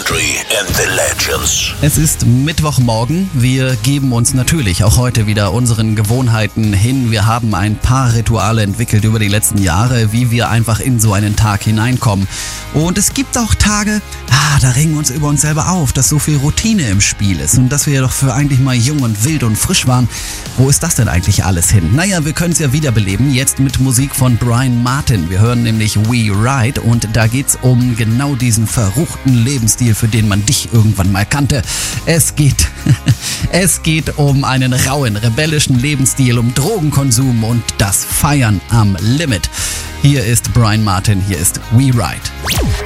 History and the Legends. Es ist Mittwochmorgen. Wir geben uns natürlich auch heute wieder unseren Gewohnheiten hin. Wir haben ein paar Rituale entwickelt über die letzten Jahre, wie wir einfach in so einen Tag hineinkommen. Und es gibt auch Tage, da regen wir uns über uns selber auf, dass so viel Routine im Spiel ist und dass wir ja doch für eigentlich mal jung und wild und frisch waren. Wo ist das denn eigentlich alles hin? Naja, wir können es ja wiederbeleben, jetzt mit Musik von Brian Martin. Wir hören nämlich We Ride und da geht's um genau diesen verruchten Lebensstil, für den man dich irgendwann mal kannte. Es geht um einen rauen, rebellischen Lebensstil, um Drogenkonsum und das Feiern am Limit. Hier ist Brian Martin, hier ist We Ride.